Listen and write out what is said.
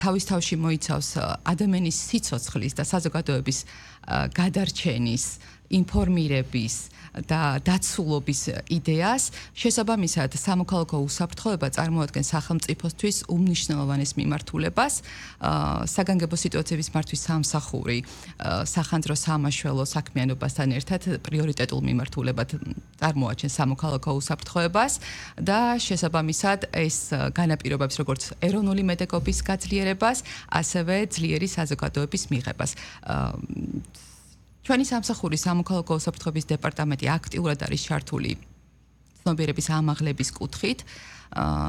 თავის თავში მოიცავს ადამიანის სიცოცხლის და საზოგადოების გადარჩენის, ინფორმირების და დაცულობის იდეას, შესაბამისად სამოქალაქო უსაფრთხოება წარმოადგენს სახელმწიფოსთვის უმნიშვნელოვანეს მიმართულებას, საგანგებო სიტუაციების მართვის სამსახური, სახანძრო სამაშველო საქმიანობასთან ერთად პრიორიტეტულ მიმართულებად წარმოაჩენს სამოქალაქო უსაფრთხოებას და შესაბამისად ეს განაპირობებს როგორც ეროვნული მეტექობის გაძლიერებას, ასევე ძლიერი საზოგადოების მიღებას. ჩვენი სამსახური სამოქალაქო უსაფრთხოების დეპარტამენტი აქტიურად არის ჩართული ცნობიერების ამაღლების კუთხით.